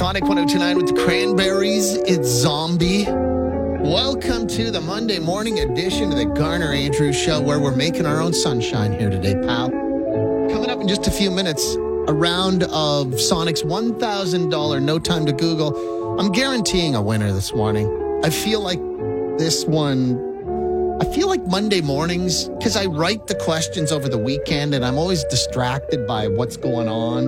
Sonic 1029 with the Cranberries. It's Zombie. Welcome to the Monday morning edition of the Garner Andrews Show, where we're making our own sunshine here today, pal. Coming up in just a few minutes, a round of Sonic's $1,000 No Time to Google. I'm guaranteeing a winner this morning. I feel like Monday mornings, because I write the questions over the weekend and I'm always distracted by what's going on.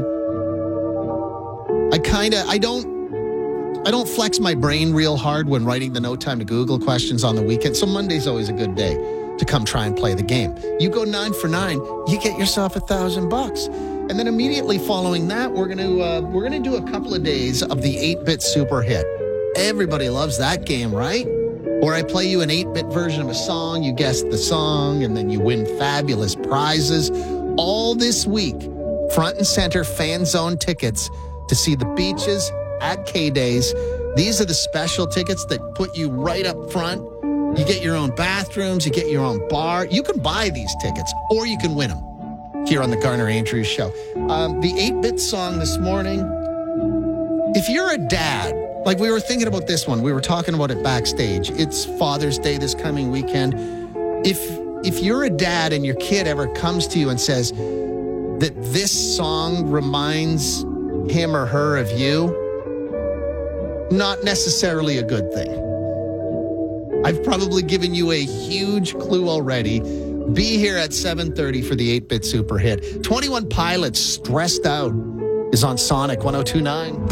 I don't flex my brain real hard when writing the No Time to Google questions on the weekend. So Monday's always a good day to come try and play the game. You go 9 for 9, you get yourself $1,000. And then immediately following that, we're gonna do a couple of days of the 8-bit super hit. Everybody loves that game, right? Or I play you an 8-bit version of a song, you guess the song, and then you win fabulous prizes. All this week, front and center fan zone tickets to see the Beaches at K-Days. These are the special tickets that put you right up front. You get your own bathrooms, you get your own bar. You can buy these tickets, or you can win them here on the Garner Andrews Show. The 8-bit song this morning, if you're a dad, like we were thinking about this one, we were talking about it backstage. It's Father's Day this coming weekend. If you're a dad and your kid ever comes to you and says that this song reminds him or her of you, not necessarily a good thing. I've probably given you a huge clue already. Be here at 7:30 for the 8-bit super hit. 21 Pilots, Stressed Out, is on Sonic 1029.